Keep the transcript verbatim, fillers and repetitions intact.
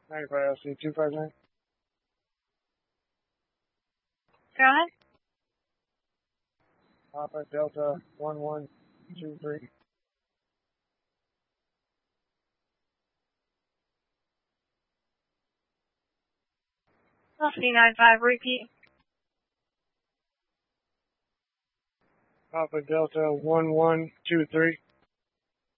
ninety-five L C two five nine. Go ahead. Papa Delta one one two three. L C nine five, repeat. Papa Delta one one two three.